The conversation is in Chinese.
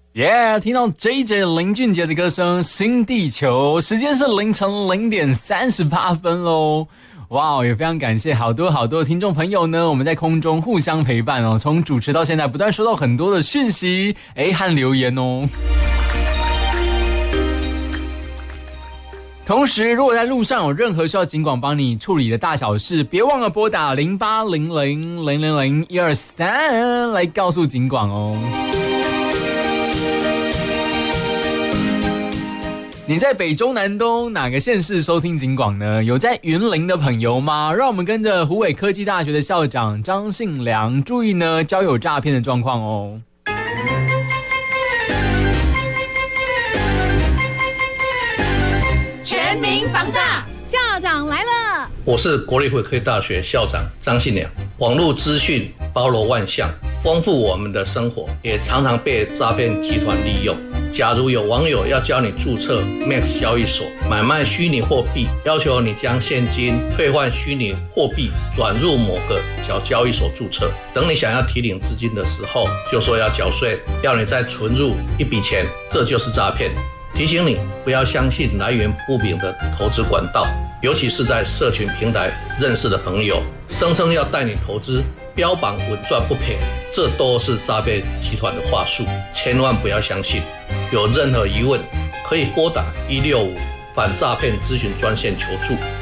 听到 JJ 林俊杰的歌声《新地球》，时间是凌晨0:38喽。哇，也非常感谢好多的听众朋友呢，我们在空中互相陪伴哦，从主持到现在不断收到很多的讯息和留言哦。同时，如果在路上有任何需要警广帮你处理的大小事，别忘了拨打0800000123来告诉警广哦。你在北中南东哪个县市收听警广呢？有在云林的朋友吗？让我们跟着虎尾科技大学的校长张信良注意呢交友诈骗的状况哦。 全民防诈， 校长来了！ 我是国立虎尾科技大学校长张信良。网络资讯包罗万象，丰富我们的生活，也常常被诈骗集团利用。假如有网友要教你注册 Max 交易所，买卖虚拟货币，要求你将现金兑换虚拟货币转入某个小交易所注册，等你想要提领资金的时候，就说要缴税，要你再存入一笔钱，这就是诈骗。提醒你不要相信来源不明的投资管道，尤其是在社群平台认识的朋友，声称要带你投资，标榜稳赚不赔，这都是诈骗集团的话术，千万不要相信。有任何疑问，可以拨打165反诈骗咨询专线求助。